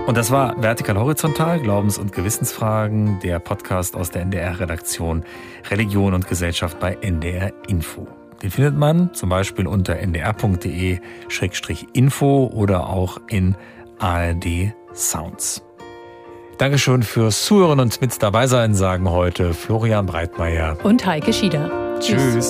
Und das war Vertikal Horizontal, Glaubens- und Gewissensfragen, der Podcast aus der NDR-Redaktion Religion und Gesellschaft bei NDR Info. Den findet man zum Beispiel unter ndr.de/info oder auch in ARD Sounds. Dankeschön fürs Zuhören und mit dabei sein, sagen heute Florian Breitmeier und Heike Schieder. Tschüss.